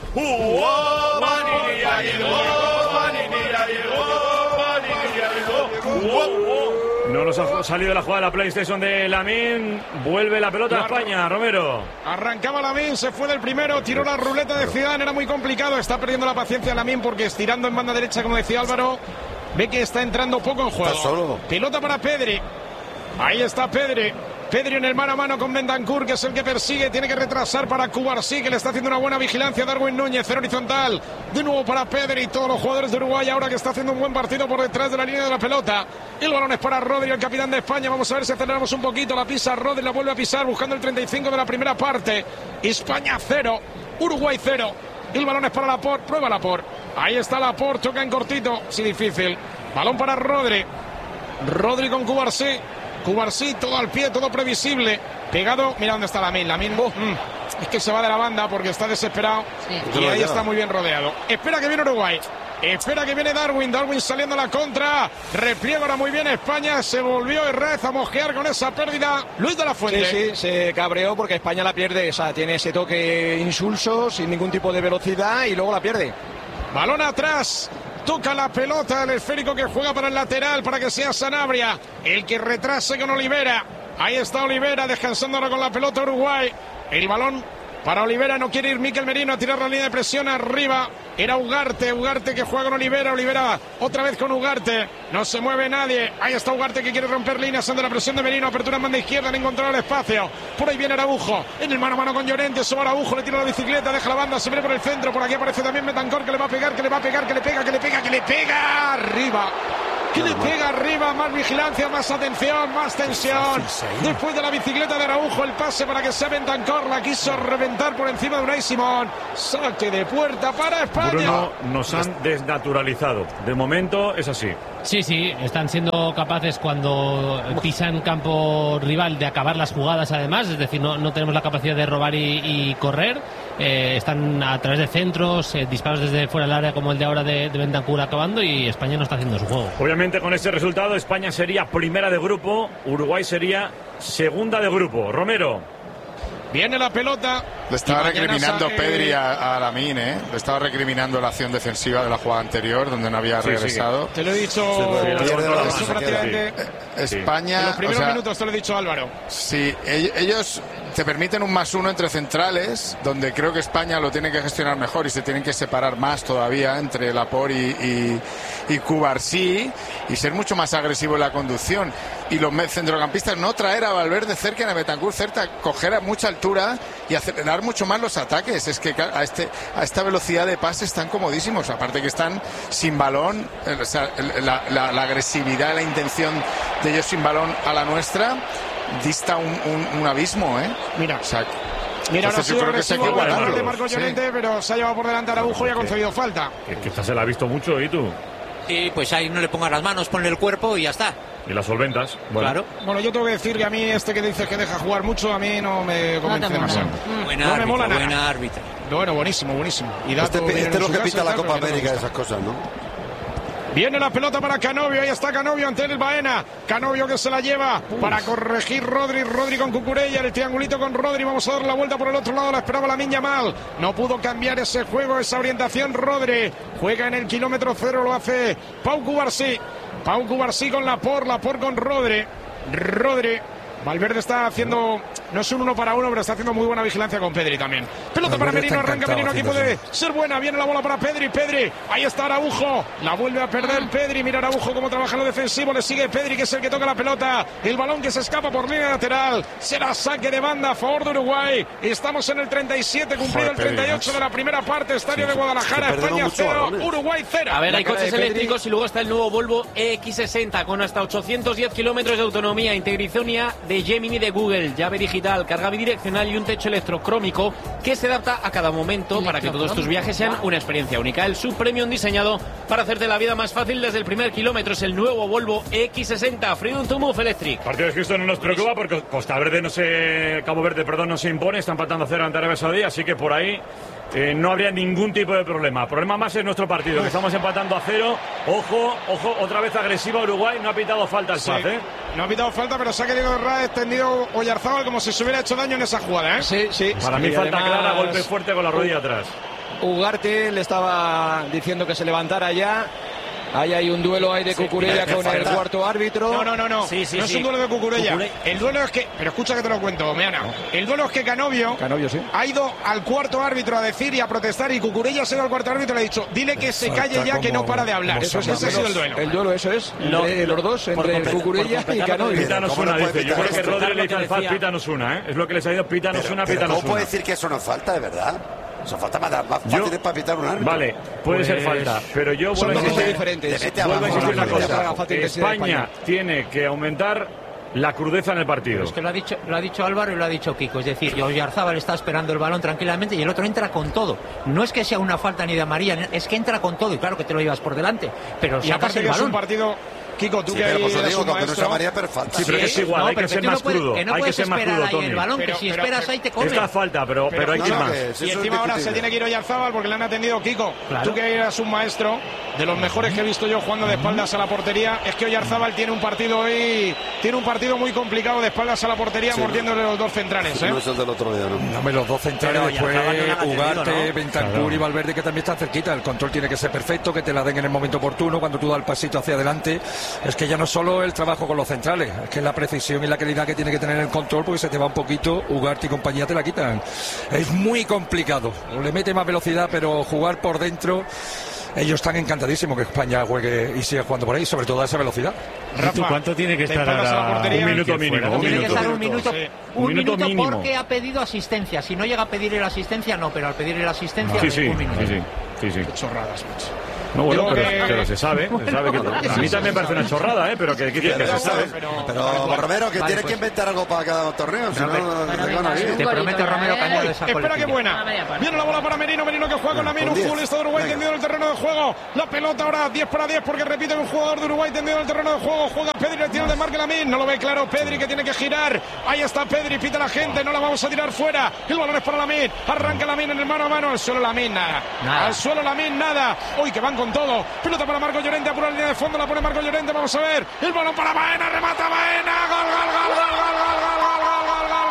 Panini ya llegó, Panini ya llegó, Panini ya llegó. No nos ha salido la jugada de la PlayStation de Lamine. Vuelve la pelota a España, Romero. Arrancaba Lamine, se fue del primero, tiró la ruleta de Zidane, era muy complicado. Está perdiendo la paciencia Lamine porque estirando en banda derecha, como decía Álvaro, ve que está entrando poco en juego. Pelota para Pedri. Ahí está Pedri en el mano a mano con Bentancur, que es el que persigue, tiene que retrasar para Cubarsí, que le está haciendo una buena vigilancia. Darwin Núñez, cero horizontal, de nuevo para Pedri y todos los jugadores de Uruguay ahora que está haciendo un buen partido por detrás de la línea de la pelota. El balón es para Rodri, el capitán de España. Vamos a ver si aceleramos un poquito, la pisa Rodri, la vuelve a pisar buscando el 35 de la primera parte. España 0, Uruguay 0. El balón es para Laporte, prueba Laporte. Ahí está Laporte, toca en cortito, sí, difícil. Balón para Rodri con Cubarsí. Cubarsí, todo al pie, todo previsible. Pegado, mira dónde está Lamine. Es que se va de la banda porque está desesperado. Sí. Y ahí está muy bien rodeado. Espera que viene Uruguay. Espera que viene Darwin saliendo a la contra. Repliega ahora muy bien España. Se volvió Herrez a mojear con esa pérdida. Luis de la Fuente. Sí, se cabreó porque España la pierde. O sea, tiene ese toque insulso, sin ningún tipo de velocidad y luego la pierde. Balón atrás. Toca la pelota, el esférico que juega para el lateral para que sea Sanabria el que retrase con Olivera. Ahí está Olivera descansando ahora con la pelota Uruguay. El balón para Olivera, no quiere ir Mikel Merino a tirar la línea de presión arriba. Era Ugarte que juega con Olivera otra vez con Ugarte, no se mueve nadie. Ahí está Ugarte que quiere romper líneas ante la presión de Merino, apertura en banda izquierda, han encontrado el espacio. Por ahí viene Araujo, en el mano a mano con Llorente, sobre Araujo, le tira la bicicleta, deja la banda, se viene por el centro, por aquí aparece también Bentancur que le va a pegar, que le pega arriba. Que le pega arriba, más vigilancia, más atención, más tensión. Después de la bicicleta de Araujo, el pase para que sea Bentancur, la quiso reventar por encima de Unai Simón. Saque de puerta para España. Bruno, nos han desnaturalizado. De momento es así. Sí, están siendo capaces cuando pisan campo rival de acabar las jugadas además, es decir, no tenemos la capacidad de robar y correr. Están a través de centros, disparos desde fuera del área como el de ahora de Bentancur acabando, y España no está haciendo su juego. Obviamente con ese resultado España sería primera de grupo, Uruguay sería segunda de grupo. Romero. Viene la pelota. Le estaba recriminando Pedri a Lamine, ¿eh? Le estaba recriminando la acción defensiva de la jugada anterior, donde no había regresado. Te lo he dicho, prácticamente. España. En los primeros minutos te lo he dicho, Álvaro. Sí, ellos te permiten un +1 entre centrales, donde creo que España lo tiene que gestionar mejor y se tienen que separar más todavía entre Laporte y Cubarsí, y ser mucho más agresivo en la conducción. Y los centrocampistas no traer a Valverde cerca, a Bentancur cerca, coger a mucha altura y acelerar mucho más los ataques. Es que a esta velocidad de pase están comodísimos, aparte que están sin balón. O sea, la agresividad, la intención de ellos sin balón a la nuestra dista un abismo, ¿eh? Mira, o sea, mira, ahora yo creo que se equivoca de Marcos Llorente, pero se ha llevado por delante a Araujo y ha concedido falta. Que esta se la ha visto mucho, ¿y tú? Sí, pues ahí no le pongas las manos, ponle el cuerpo y ya está. Y las solventas. Bueno. Claro. Bueno, yo tengo que decir que a mí que dice que deja jugar mucho, a mí no me convence demasiado. No me mola nada. Buena árbitra. Bueno, buenísimo. Y este es lo que pita la Copa América, esas cosas, ¿no? Viene la pelota para Canovio, ahí está Canovio ante el Baena. Canovio que se la lleva para corregir Rodri con Cucurella, el triangulito con Rodri. Vamos a dar la vuelta por el otro lado, la esperaba Lamine Yamal. No pudo cambiar ese juego, esa orientación Rodri. Juega en el kilómetro cero, lo hace Pau Cubarsí con Laporte con Rodri. Valverde está haciendo, no es un 1 para 1, pero está haciendo muy buena vigilancia con Pedri también. Pelota para Merino, arranca Merino, aquí puede ser buena, viene la bola para Pedri, ahí está Araujo, la vuelve a perder Pedri, mira Araujo cómo trabaja en lo defensivo, le sigue Pedri, que es el que toca la pelota, el balón que se escapa por línea lateral, será saque de banda a favor de Uruguay, estamos en el 37, cumplido el 38 de la primera parte, estadio de Guadalajara, España 0, Uruguay 0. A ver, hay coches eléctricos y luego está el nuevo Volvo EX60 con hasta 810 kilómetros de autonomía, Integrizonia de Gemini de Google, llave digital, carga bidireccional y un techo electrocrómico que se adapta a cada momento para que todos tus viajes sean una experiencia única. El subpremium diseñado para hacerte la vida más fácil desde el primer kilómetro es el nuevo Volvo X60 Freedom to Move Electric. Partido de Houston no nos preocupa porque Cabo Verde no se impone, está empatando a 0 ante Arabia Saudí, así que por ahí no habría ningún tipo de problema. El problema más es nuestro partido, que estamos empatando a 0. Ojo, otra vez agresiva Uruguay, no ha pitado falta el Paz, ¿eh? No ha pitado falta, pero se ha querido extendido Oyarzábal como si se hubiera hecho daño en esa jugada, ¿eh? Sí. Para mí falta clara, golpe fuerte con la rodilla atrás. Ugarte le estaba diciendo que se levantara ya. Ahí hay un duelo ahí de Cucurella con el cuarto árbitro. No. No es un duelo de Cucurella. El duelo es que... Pero escucha que te lo cuento, Meana. El duelo es que Canovio sí, ha ido al cuarto árbitro a decir y a protestar, y Cucurella se ha ido al cuarto árbitro y le ha dicho, dile que se calle ya, que no para de hablar. Ese ha sido el duelo. El duelo, eso es. Entre los dos, entre Cucurella y Canovio. Pítanos una, dice. Yo creo que Rodri le dice al Faz, pítanos una, ¿eh? Es lo que les ha ido, pítanos una. ¿Cómo puede decir que eso no falta, de verdad? Eso falta más fácil para pitar un árbitro. Vale, puede ser falta, pero yo vuelvo a insistir una cosa. España tiene que aumentar la crudeza en el partido. Pero es que lo ha dicho Álvaro y lo ha dicho Kiko. Es decir, Oyarzábal está esperando el balón tranquilamente y el otro entra con todo. No es que sea una falta ni de amarilla, es que entra con todo y claro que te lo llevas por delante. Pero y aparte que es un partido... Kiko, tú que eres un maestro... No se María, pero falta. Sí, pero es igual, hay que ser más crudo. Que no hay que ser más crudo, Tony. El balón, que si esperas ahí te come. Esta falta, pero hay que ir más. Y encima ahora se tiene que ir Oyarzábal porque le han atendido Kiko. Claro. Tú que eras un maestro, de los mejores que he visto yo jugando de espaldas a la portería, es que Oyarzábal tiene un partido hoy, tiene un partido muy complicado de espaldas a la portería, mordiéndole los dos centrales. No es el del otro día, ¿no? No, los dos centrales, después Ugarte, Bentancur y Valverde, que también están cerquita. El control tiene que ser perfecto, que te la den en el momento oportuno, cuando tú das el pasito hacia adelante. es que ya no solo el trabajo con los centrales, es que la precisión y la calidad que tiene que tener el control, porque se te va un poquito, Ugarte y compañía te la quitan. Es muy complicado, le mete más velocidad, pero jugar por dentro, ellos están encantadísimos que España juegue y siga jugando por ahí, sobre todo a esa velocidad. Rafa, ¿cuánto tiene que estar ahora? Un minuto mínimo. Tiene que estar un minuto mínimo. Porque ha pedido asistencia. Si no llega a pedirle la asistencia, no, pero al pedirle la asistencia, un minuto. Sí. Chorradas, macho. No, bueno, pero se sabe que a mí también me parece una chorrada, pero que se sabe. Pero Romero, que tienes que inventar algo para cada torneo, si no te van a ir. Te prometo, Romero, que añade esa Espera, que buena. Viene la bola para Merino que juega con la Min, un futbolista de Uruguay tendido en el terreno de juego. La pelota ahora 10 para 10, porque repite un jugador de Uruguay tendido en el terreno de juego. Juega Pedri, le tira de marca la Min, no lo ve claro Pedri, que tiene que girar. Ahí está Pedri, pita la gente, no la vamos a tirar fuera. El balón es para la Min, arranca la Min en el mano a mano, al suelo la Min, nada. Al suelo la Min, nada. Uy, que van con todo. Pelota para Marco Llorente, apura la línea de fondo, la pone Marco Llorente, vamos a ver. El balón para Baena, remata Baena, gol, gol, gol, gol, gol, gol, gol, gol, gol, gol,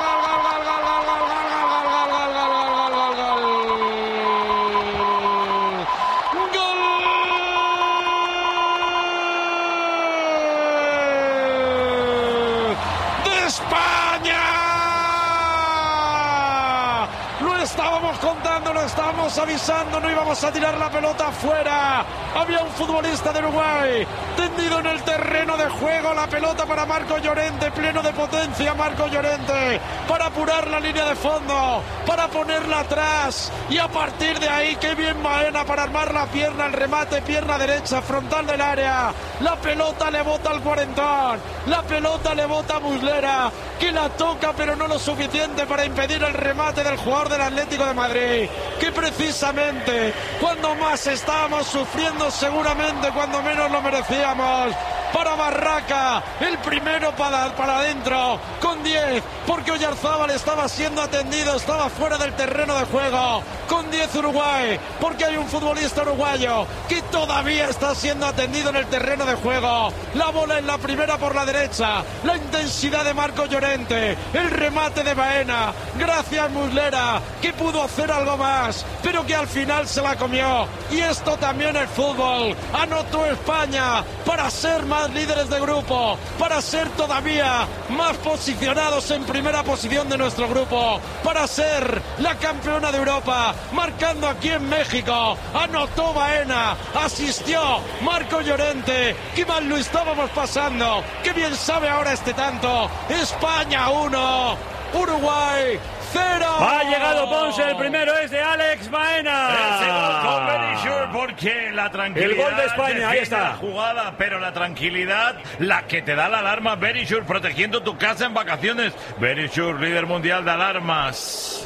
contando, lo estábamos avisando, no íbamos a tirar la pelota afuera. Había un futbolista de Uruguay tendido en el terreno de juego, la pelota para Marco Llorente, pleno de potencia Marco Llorente, para apurar la línea de fondo, para ponerla atrás, y a partir de ahí, qué bien Baena para armar la pierna, el remate, pierna derecha, frontal del área, la pelota le bota al cuarentón, la pelota le bota a Muslera, que la toca pero no lo suficiente para impedir el remate del jugador del Atlético de Madrid, que precisamente cuando más estábamos sufriendo, seguramente cuando menos lo merecíamos, para Barraca, el primero para adentro, con 10, porque Oyarzábal estaba siendo atendido, estaba fuera del terreno de juego, con 10 Uruguay, porque hay un futbolista uruguayo que todavía está siendo atendido en el terreno de juego. La bola en la primera por la derecha, la intensidad de Marco Llorente, el remate de Baena, gracias Muslera, que pudo hacer algo más, pero que al final se la comió. Y esto también es fútbol. Anotó España para ser más líderes de grupo, para ser todavía más posicionados en primera posición de nuestro grupo, para ser la campeona de Europa, marcando aquí en México. Anotó Baena, asistió Marco Llorente. Qué mal lo estábamos pasando, qué bien sabe ahora este tanto. España 1, Uruguay 0. Ha llegado Ponce, el primero es de Alex Baena. Con Berisur, porque la tranquilidad. El gol de España, ahí está. La jugada, pero la tranquilidad, la que te da la alarma. Berisur protegiendo tu casa en vacaciones. Berisur, líder mundial de alarmas.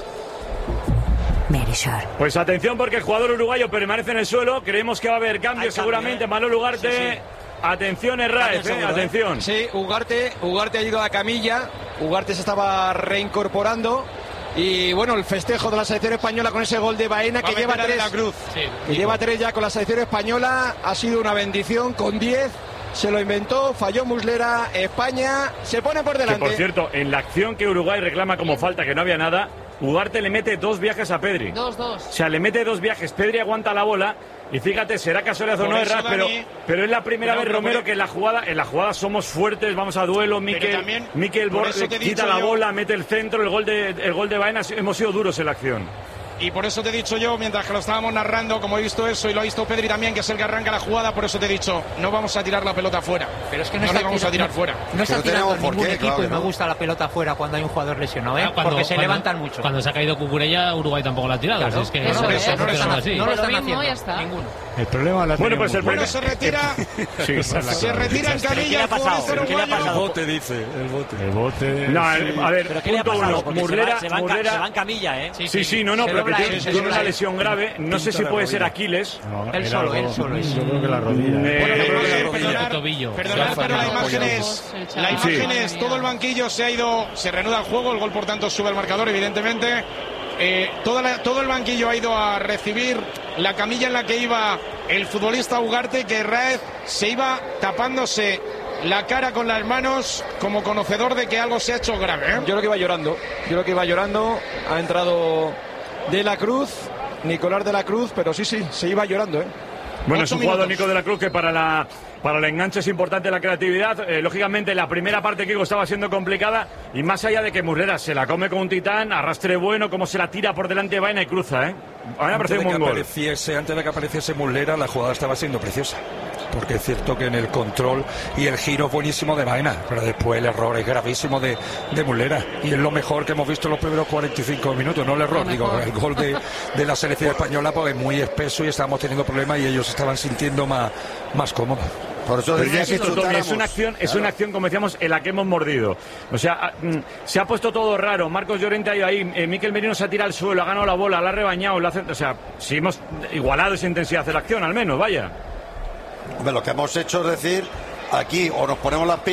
Pues atención, porque el jugador uruguayo permanece en el suelo. Creemos que va a haber cambio seguramente. Manolo Ugarte. Sí. Atención, Herráez, atención. Sí, Ugarte ha ido a la camilla. Ugarte se estaba reincorporando. Y bueno, el festejo de la selección española con ese gol de Baena, que lleva 3. Que lleva 3 ya con la selección española. Ha sido una bendición, con 10. Se lo inventó, falló Muslera. España se pone por delante. Que, por cierto, en la acción que Uruguay reclama como falta, que no había nada, Ugarte le mete 2 viajes a Pedri. 2. O sea, le mete 2 viajes. Pedri aguanta la bola. Y fíjate, será casualidad o no, Herrás, pero es la primera vez, Romero, que en la jugada somos fuertes, vamos a duelo. Mikel quita la bola, mete el centro, el gol de Baena. Hemos sido duros en la acción. Y por eso te he dicho yo, mientras que lo estábamos narrando, como he visto eso y lo ha visto Pedri también, que es el que arranca la jugada, por eso te he dicho, no vamos a tirar la pelota fuera. Pero es que no la vamos a tirar fuera. No está tirando ningún equipo y me gusta la pelota fuera cuando hay un jugador lesionado, porque se levantan mucho. Cuando se ha caído Cucurella, Uruguay tampoco la ha tirado. Claro, es que no lo están haciendo, ya está. Ninguno. El problema la se retira. Se retira en camilla el futbolista uruguayo. El bote, dice. El bote. No, a ver, ¿pero qué le ha pasado? Muslera se va en camilla, ¿eh? Sí, no, pero que tiene una lesión grave. No sé si puede ser Aquiles. Él solo. Yo creo que la rodilla. Perdonad, pero la imagen es todo el banquillo se reanuda el juego, el gol por tanto sube al marcador, evidentemente. Todo el banquillo ha ido a recibir la camilla en la que iba el futbolista Ugarte, que Herráez se iba tapándose la cara con las manos como conocedor de que algo se ha hecho grave, ¿eh? Yo creo que iba llorando. Ha entrado De la Cruz, Nicolás de la Cruz, pero sí, se iba llorando, ¿eh? Bueno, es un jugador, Nico de la Cruz, que para el enganche es importante la creatividad. Lógicamente, la primera parte, Kiko, estaba siendo complicada. Y más allá de que Muslera se la come con un titán, arrastre bueno, cómo se la tira por delante de Baena y cruza, A mí me parece un buen gol. Antes de que apareciese Muslera, la jugada estaba siendo preciosa. Porque es cierto que en el control y el giro es buenísimo de Baena, pero después el error es gravísimo de Muslera. Y es lo mejor que hemos visto en los primeros 45 minutos, no el error, digo, el gol de la selección española, pues es muy espeso y estábamos teniendo problemas y ellos estaban sintiendo más cómodos. Por eso decía que es una acción, como decíamos, en la que hemos mordido. O sea, se ha puesto todo raro. Marcos Llorente ha ido ahí, Mikel Merino se ha tirado al suelo, ha ganado la bola, la ha rebañado, o sea, si hemos igualado esa intensidad de la acción, al menos, vaya. Lo que hemos hecho es decir, aquí o nos ponemos las pilas